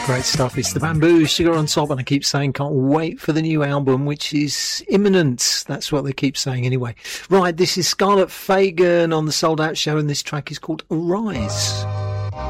Great stuff. It's the Bamboo, Sugar on Top, and I keep saying can't wait for the new album, which is imminent. That's what they keep saying anyway. Right, this is Scarlett Fagan on the Sold Out Show, and this track is called Arise.